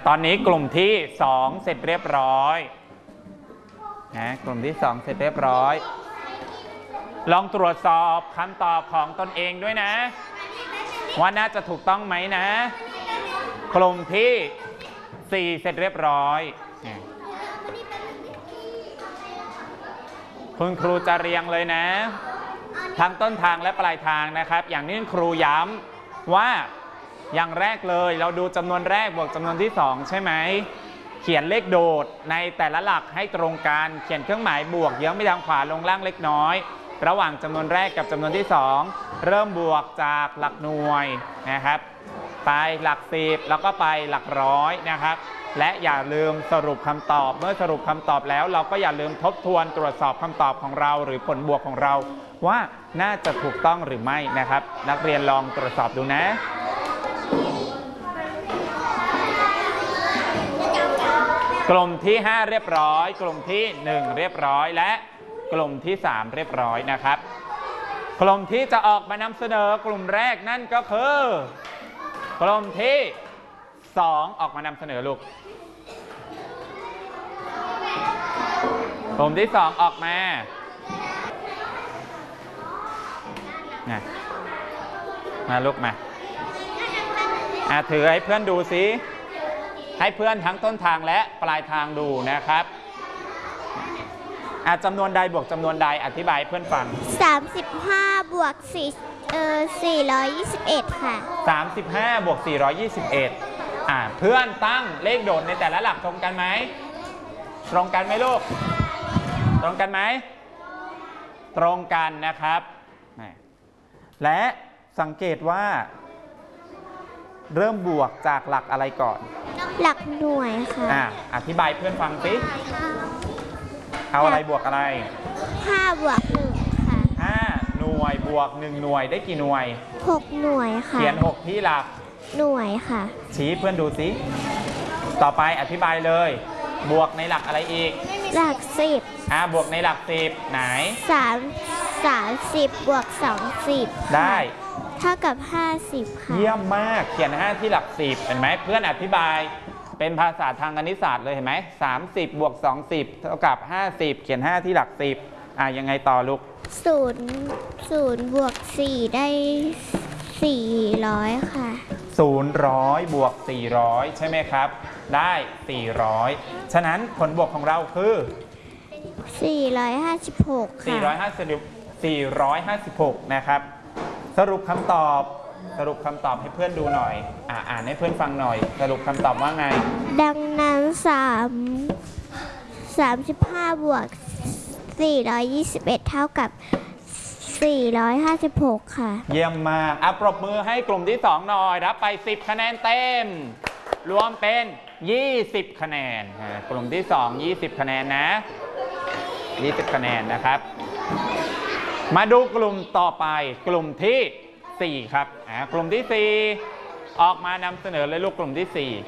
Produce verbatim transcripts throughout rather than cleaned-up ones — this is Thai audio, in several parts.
ตอนนี้กลุ่มที่สองเสร็จเรียบร้อยนะกลุ่มที่สองเสร็จเรียบร้อยลองตรวจสอบคำตอบของตนเองด้วยนะว่าน่าจะถูกต้องไหมนะกลุ่มที่สี่เสร็จเรียบร้อยคุณครูจะเรียงเลยนะทั้งต้นทางและปลายทางนะครับอย่างนี้ครูย้ำว่าอย่างแรกเลยเราดูจำนวนแรกบวกจำนวนที่สองใช่ไหมเขียนเลขโดดในแต่ละหลักให้ตรงกันเขียนเครื่องหมายบวกเยื้องไปทางขวาลงล่างเล็กน้อยระหว่างจำนวนแรกกับจำนวนที่สองเริ่มบวกจากหลักหน่วยนะครับไปหลักสิบแล้วก็ไปหลักร้อยนะครับและอย่าลืมสรุปคำตอบเมื่อสรุปคำตอบแล้วเราก็อย่าลืมทบทวนตรวจสอบคำตอบของเราหรือผลบวกของเราว่าน่าจะถูกต้องหรือไม่นะครับนักเรียนลองตรวจสอบดูนะกลุ่มที่ห้าเรียบร้อยกลุ่มที่หนึ่งเรียบร้อยและกลุ่มที่สามเรียบร้อยนะครับกลุ่มที่จะออกมานำเสนอกลุ่มแรกนั่นก็คือกลุ่มที่สองออกมานำเสนอลูกกลุ่มที่สองออกมานะมาลูกมาอ่ะถือให้เพื่อนดูสิให้เพื่อนทั้งต้นทางและปลายทางดูนะครับอ่ะจำนวนใดบวกจำนวนใดอธิบายเพื่อนฟังสามสิบห้าบวกสี่เอ่อสี่ร้อยยี่สิบเอ็ดค่ะสามสิบห้าบวกสี่ร้อยยี่สิบเอ็ดอ่ะเพื่อนตั้งเลขโดดในแต่ละหลักตรงกันไหมตรงกันไหมลูกตรงกันไหมตรงกันนะครับและสังเกตว่าเริ่มบวกจากหลักอะไรก่อนหลักหน่วยค่ะอ่ะอธิบายเพื่อนฟังสิเอาอะไรบวกอะไรห้าบวกหนึ่งค่ะห้าหน่วยบวกหนึ่งหน่วยได้กี่หน่วยหกหน่วยค่ะเขียนหกที่หลักหน่วยค่ะชี้เพื่อนดูสิต่อไปอธิบายเลยบวกในหลักอะไรอีกหลักสิบอ่าบวกในหลักสิบไหนสามสามสิบบวกสองสิบได้เท่ากับห้าสิบค่ะเยี่ยมมากเขียนห้าที่หลักสิบเห็นไหมเพื่อนอธิบายเป็นภาษาทางคณิตศาสตร์เลยเห็นไหมสามสิบบวกสองสิบเท่ากับห้าสิบเขียนห้าที่หลักสิบอ่ายังไงต่อลูกศูนย์ศูนย์บวกสี่ได้สี่ร้อยค่ะศูนย์ร้อยบวกสี่ร้อยใช่ไหมครับได้สี่ร้อยฉะนั้นผลบวกของเราคือสี่ร้อยห้าสิบหกค่ะสี่ร้อยห้าสิบ สี่ร้อยห้าสิบหกนะครับสรุปคำตอบสรุปคำตอบให้เพื่อนดูหน่อยอ่าอ่านให้เพื่อนฟังหน่อยสรุปคำตอบว่าไงดังนั้นสามสามสิบห้าบวกสี่ร้อยยี่สิบเอ็ดเท่ากับสี่ร้อยห้าสิบหกค่ะเยี่ยมมากอ่ะปรบมือให้กลุ่มที่สองหน่อยรับไปสิบคะแนนเต็มรวมเป็นยี่สิบคะแนนกลุ่มที่สอง ยี่สิบคะแนนนะยี่สิบคะแนนนะครับมาดูกลุ่มต่อไปกลุ่มที่สี่ครับอ่ากลุ่มที่สี่ออกมานำเสนอเลยลูกกลุ่มที่สี่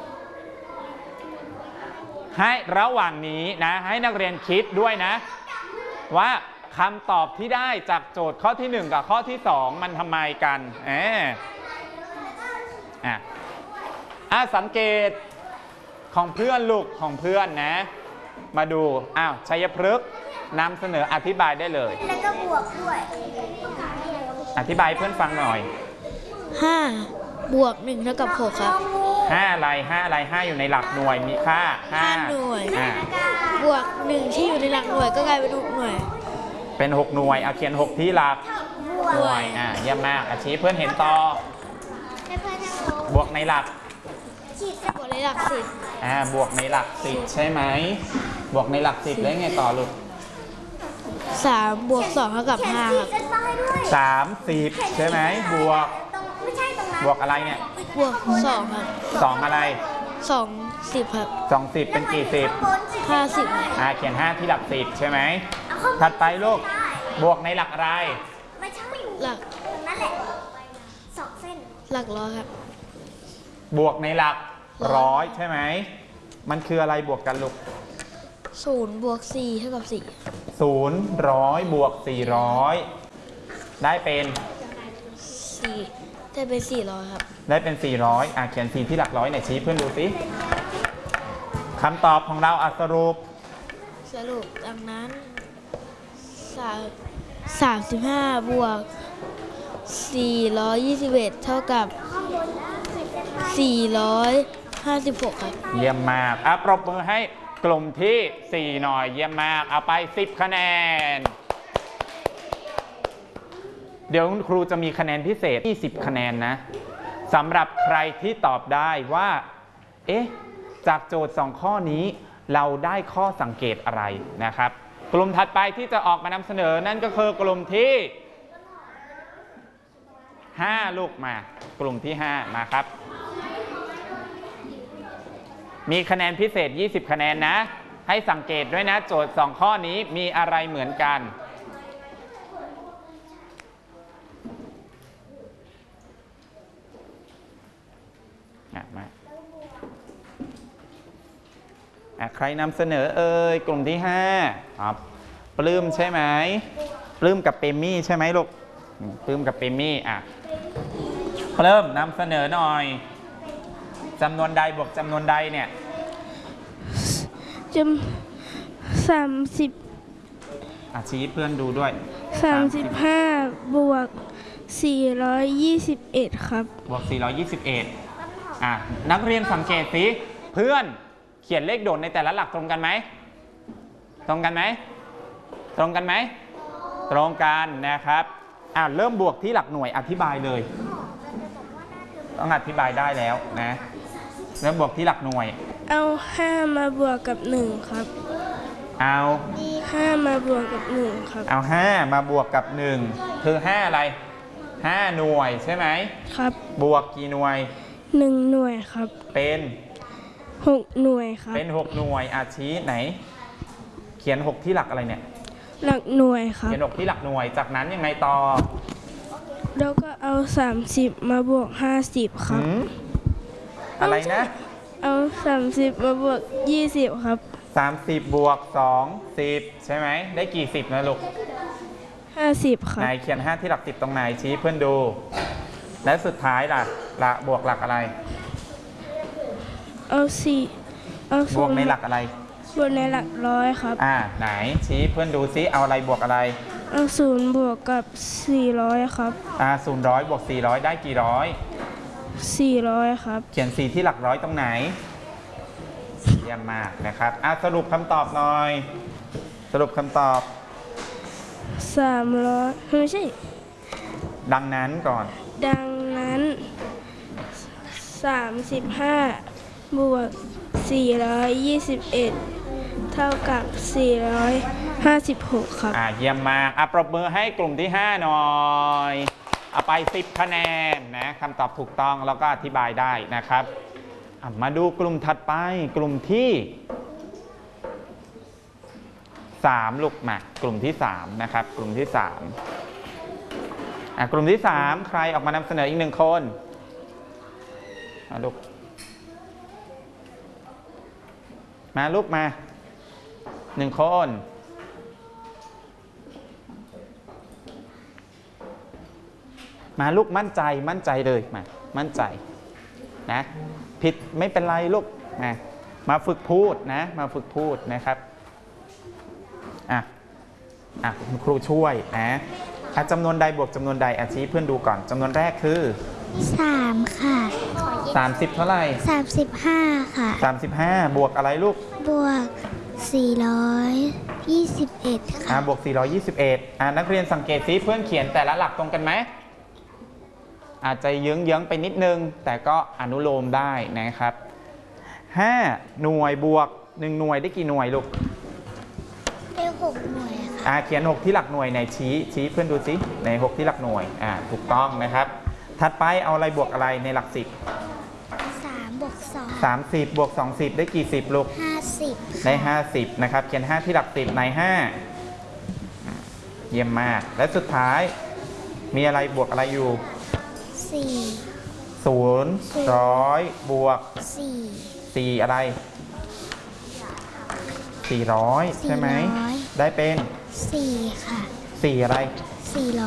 ให้ระหว่างนี้นะให้นักเรียนคิดด้วยนะว่าคำตอบที่ได้จากโจทย์ข้อที่หนึ่งกับข้อที่สองมันทำไมกันเอออ่ะอ่ะสังเกตของเพื่อนลูกของเพื่อนนะมาดูอ้าวชัยพฤกษ์นำเสนออธิบายได้เลยแล้วก็บวกด้วยอธิบายเพื่อนฟังหน่อยห้าบวกหนึ่งเท่ากับหกครับห้าอะไรห้าอะไรห้าอยู่ในหลักหน่วยมีค่าห้าหน่วยอ่าบวกหนึ่งที่อยู่ในหลักหน่วยก็กลายเป็นหกหน่วยเป็นหกหน่วยเอาเขียนหกที่หลักหน่วยอ่าเยี่ยมมากอาชีพเพื่อนเห็นต่อบวกในหลักบวกในหลักสิบอ่าบวกในหลักสิบใช่ไหมบวกในหลักสิบแล้วไงต่อลูกสามบวกสองเท่ากับห้าครับสามสิบใช่ไหมบวกบวกอะไรเนี่ยบวกสองครับสองอะไรสองสิบครับสองสิบเป็นกี่สิบห้าสิบอ่าเขียนห้าที่หลักสิบใช่ไหมถัดไปลูกบวกในหลักอะไรไม่ใช่หลักนั่นแหละสองเส้นหลักร้อยครับบวกในหลักร้อยใช่ไหมมันคืออะไรบวกกันลูกศูนย์บวกสี่เท่ากับสี่ศูนย์ร้อยบวกสี่ร้อยได้เป็นสี่ได้เป็นสี่ร้อยครับได้เป็น สี่ร้อย อ่ะเขียน สี่ ที่หลักร้อยไหนชี้เพื่อนดูสิคำตอบของเราอ่ะสรุปสรุปดังนั้นสามสามสิบห้าบวกสี่ร้อยยี่สิบเอ็ดเท่ากับสี่ร้อยห้าสิบหกครับเยี่ยมมากอ่ะปรบมือให้กลุ่มที่ สี่ หน่อย เยี่ยมมาก เอาไป สิบ คะแนน เดี๋ยวคุณครูจะมีคะแนนพิเศษ ยี่สิบ คะแนนนะสำหรับใครที่ตอบได้ว่า เอ๊ะ จากโจทย์ สอง ข้อนี้เราได้ข้อสังเกตอะไรนะครับ กลุ่มถัดไปที่จะออกมานำเสนอนั่นก็คือกลุ่มที่ ห้า ลูกมา กลุ่มที่ ห้า มาครับ มีคะแนนพิเศษ ยี่สิบ คะแนนนะ ให้สังเกตด้วยนะ โจทย์ สอง ข้อนี้มีอะไรเหมือนกันมาใครนำเสนอเอ่ยกลุ่มที่ห้าครับปลื้มใช่ไหมปลื้มกับเปมมี่ใช่ไหมลูกปลื้มกับเปมมี่อ่ะปลื้มนำเสนอหน่อยจำนวนใดบวกจำนวนใดเนี่ยจำสามสิบอาชี้เพื่อนดูด้วยสามสิบห้าบวกสี่ร้อยยี่สิบเอ็ดครับบวก สี่ร้อยยี่สิบเอ็ด อ่ะนักเรียนสังเกตสิเพื่อนเขียนเลขโดดในแต่ละหลักตรงกันไหมตรงกันไหมตรงกันไหมตรงกันนะครับอ่ะเริ่มบวกที่หลักหน่วยอธิบายเลยต้องอธิบายได้แล้วนะเริ่มบวกที่หลักหน่วยเอาห้ามาบวกกับหนึ่งครับเอาห้ามาบวกกับหนึ่งครับเอาห้ามาบวกกับหนึ่งคือห้าอะไรห้าหน่วยใช่ไหมครับบวกกี่หน่วยหนึ่งหน่วยครับเป็นหกหน่วยครับเป็นหกหน่วยอาชี้ไหน เขียนหกที่หลักอะไรเนี่ยหลักหน่วยครับเขียนหกที่หลักหน่วยจากนั้นยังไงต่อแล้วก็เอาสามสิบมาบวกห้าสิบครับหืมอะไรนะเอาสามสิบมาบวกยี่สิบครับสามสิบบวกสอง สิบใช่ไหมได้กี่สิบนะลูกห้าสิบครัไหนบเขียนห้าที่หลักสิบตรงไหนชี้เพื่อนดู และสุดท้ายล่ะละบวกหลักอะไรเอาสี่เอาบศูวกนย์ในหลักอะไรบวกในหลักร้อยครับอ่าไหนชี้เพื่อนดูซิเอาอะไรบวกอะไรเอาศูนย์บวกกับสี่ร้อยครับอ่าศูนย์ร้อยบวกสี่ร้อยได้กี่ร้อยสี่ร้อยครับเขียนสี่ที่หลักร้อยตรงไหนเยี่ยมมากนะครับอ่ะสรุปคำตอบหน่อย สรุปคำตอบสามร้อยไม่ใช่ดังนั้นก่อนดังนั้นสามสิบห้าบวกสี่ร้อยยี่สิบเอ็ดเท่ากับสี่ร้อยห้าสิบหกครับอ่าเยี่ยมมากอ่ะปรบมือให้กลุ่มที่ห้าหน่อยเอาไปสิบคะแนนนะคำตอบถูกต้องแล้วก็อธิบายได้นะครับอ่ะมาดูกลุ่มถัดไปกลุ่มที่สามลูกมากลุ่มที่สามนะครับกลุ่มที่สามอ่ะกลุ่มที่สามใครออกมานำเสนออีกหนึ่งคนมาลูกมาลูกมาหนึ่งคนมาลูกมั่นใจมั่นใจเลยมามั่นใจนะผิดไม่เป็นไรลูกมามาฝึกพูดนะมาฝึกพูดนะครับอ่ะอ่ะคุณครูช่วยนะอ่ะจำนวนใดบวกจำนวนใดอาชี้เพื่อนดูก่อนจำนวนแรกคือสามค่ะสามสิบเท่าไหร่สามสิบห้าค่ะสามสิบห้าบวกอะไรลูกบวกสี่ร้อยยี่สิบเอ็ดอ่ะค่ะบวกสี่ร้อยยี่สิบเอ็ดอ่ะนักเรียนสังเกตซิเพื่อนเขียนแต่ละหลักตรงกันไหมอาจจะเยื้องๆไปนิดนึงแต่ก็อนุโลมได้นะครับห้าหน่วยบวกหนึ่งหน่วยได้กี่หน่วยลูกได้หกหน่วยค่ะอ่าเขียนหกที่หลักหน่วยในชี้ชี้เพื่อนดูซิในหกที่หลักหน่วยอ่าถูกต้องนะครับถัดไปเอาอะไรบวกอะไรในหลักสิบสามบวกสองสามสิบบวกสองสิบได้กี่สิบลูกห้าสิบได้ห้าสิบนะครับเขียนห้าที่หลักสิบในห้าอ่าเยี่ยมมากและสุดท้ายมีอะไรบวกอะไรอยู่สี่ศูนย์ร้อยบวกสี่สี่อะไรสี่ร้อยใช่ไหมสี่ร้อยได้เป็นสี่ค่ะสี่อะไรสี่ร้อย